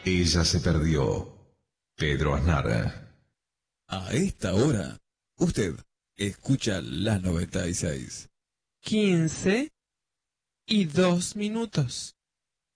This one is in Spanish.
Ella se perdió. Pedro Aznar. A esta hora, usted escucha la 96. 15 y 2 minutos.